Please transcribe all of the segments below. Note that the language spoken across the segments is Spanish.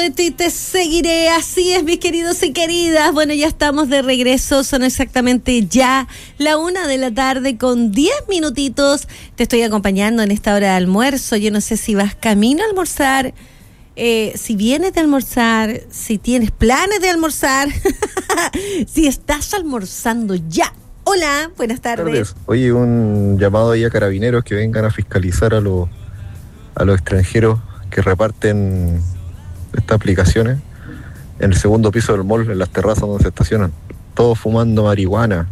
de ti te seguiré. Así es, mis queridos y queridas. Bueno, ya estamos de regreso. Son exactamente ya la 1:00 p.m. con 10 minutitos. Te estoy acompañando en esta hora de almuerzo. Yo no sé si vas camino a almorzar, si vienes de almorzar, si tienes planes de almorzar, si estás almorzando ya. Hola, buenas tardes. Oye, un llamado ahí a carabineros que vengan a fiscalizar a los extranjeros que reparten estas aplicaciones en el segundo piso del mall, en las terrazas donde se estacionan, todos fumando marihuana.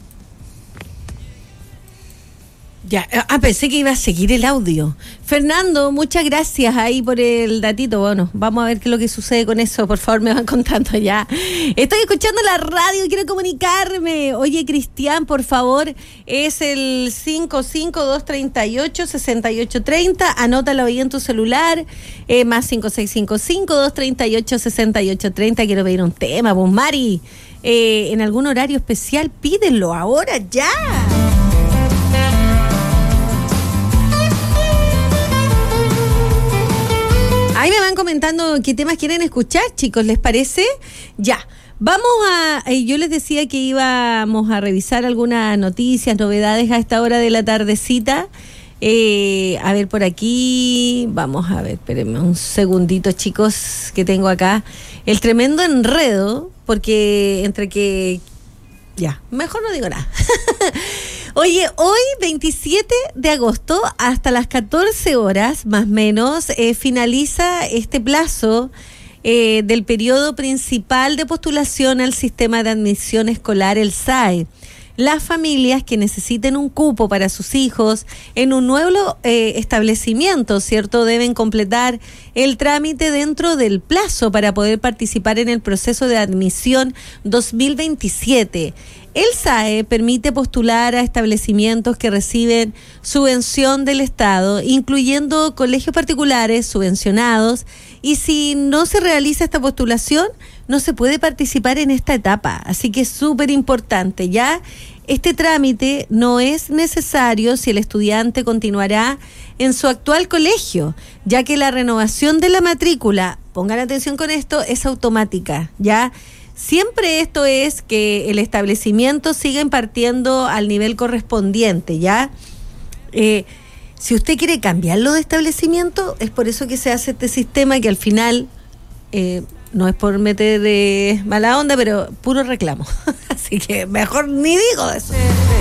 Ya, pensé que iba a seguir el audio. Fernando, muchas gracias ahí por el datito. Bueno, vamos a ver qué es lo que sucede con eso. Por favor, me van contando ya. Estoy escuchando la radio y quiero comunicarme. Oye, Cristian, por favor, es el 55238-6830. Anótalo ahí en tu celular. Más 5655-238-6830. Quiero pedir un tema, pues, Mari. En algún horario especial, pídelo ahora ya. Ahí me van comentando qué temas quieren escuchar, chicos, ¿les parece? Ya, vamos yo les decía que íbamos a revisar algunas noticias, novedades a esta hora de la tardecita. A ver, por aquí, vamos a ver, espérenme un segundito, chicos, que tengo acá el tremendo enredo, porque entre que... Ya, mejor no digo nada. Oye, hoy 27 de agosto hasta las 14 horas más o menos finaliza este plazo del periodo principal de postulación al sistema de admisión escolar, el SAE. Las familias que necesiten un cupo para sus hijos en un nuevo establecimiento, ¿cierto?, deben completar el trámite dentro del plazo para poder participar en el proceso de admisión 2027. El SAE permite postular a establecimientos que reciben subvención del Estado, incluyendo colegios particulares subvencionados, y si no se realiza esta postulación, no se puede participar en esta etapa. Así que es súper importante, ¿ya? Este trámite no es necesario si el estudiante continuará en su actual colegio, ya que la renovación de la matrícula, pongan atención con esto, es automática, ¿ya? Siempre esto es que el establecimiento siga impartiendo al nivel correspondiente, ¿ya? Si usted quiere cambiarlo de establecimiento, es por eso que se hace este sistema que al final, no es por meter mala onda, pero puro reclamo. Así que mejor ni digo eso.